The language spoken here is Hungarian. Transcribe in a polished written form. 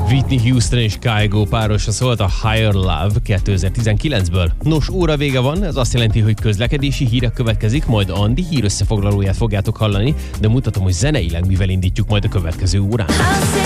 Whitney Houston és Kygo párosa szólt a Higher Love 2019-ből. Nos, óra vége van, ez azt jelenti, hogy közlekedési hírek következik, majd Andi hírösszefoglalóját fogjátok hallani, de mutatom, hogy zeneileg mivel indítjuk majd a következő órán.